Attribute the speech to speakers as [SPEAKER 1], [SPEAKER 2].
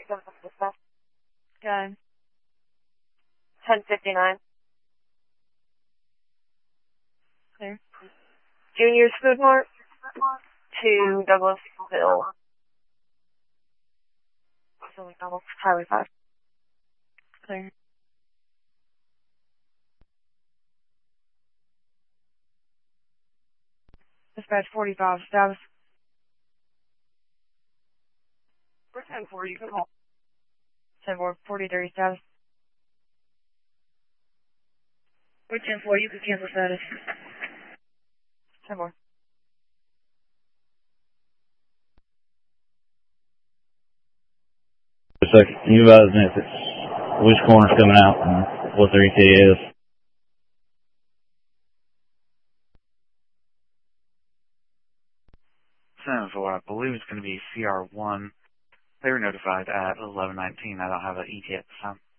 [SPEAKER 1] Okay.
[SPEAKER 2] 1059.
[SPEAKER 1] Clear.
[SPEAKER 2] Junior's Food Mart to Douglasville. So McDonald's, Highway 5.
[SPEAKER 1] Clear. Dispatch 45, status.
[SPEAKER 2] We're 10-4, you can call.
[SPEAKER 1] 10-4, 43, status.
[SPEAKER 2] We're 10-4, you can cancel status.
[SPEAKER 1] 10-4.
[SPEAKER 3] A second, can you advise me if it's which corner's coming out and what their ETA is?
[SPEAKER 4] For I believe it's going to be CR1. They were notified at 11:19. I don't have an ETA at the time.